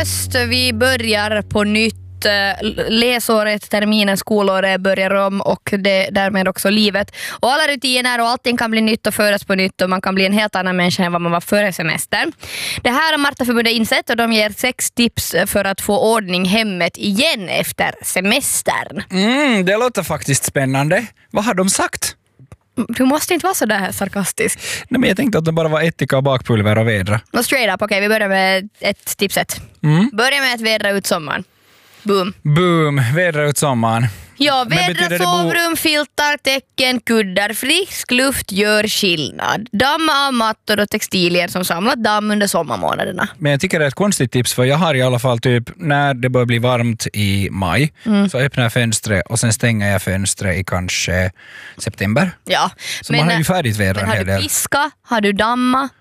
höst. Vi börjar på nytt. Läsåret, terminen, skolåret börjar om och därmed också livet. Och alla rutiner och allting kan bli nytt och föras på nytt och man kan bli en helt annan människa än vad man var före semestern. Det här har Martaförbundet insett och de ger 6 tips för att få ordning hemmet igen efter semestern. Det låter faktiskt spännande. Vad har de sagt? Du måste inte vara så där sarkastisk. Nej, men jag tänkte att det bara var ättika, bakpulver och vädra. Straight up, okej, vi börjar med ett tipset. Börja med att vädra ut sommaren. Boom, vädra ut sommaren. Ja, vädra sovrum, filtar, täcken, kuddar, frisk luft gör skillnad. Damma av mattor och textilier som samlat damm under sommarmånaderna. Men jag tycker det är ett konstigt tips för jag har i alla fall typ när det börjar bli varmt i maj så öppnar jag fönstret och sen stänger jag fönstret i kanske september. Ja. Så man har ju färdigt vädra men har du piska, har du damma,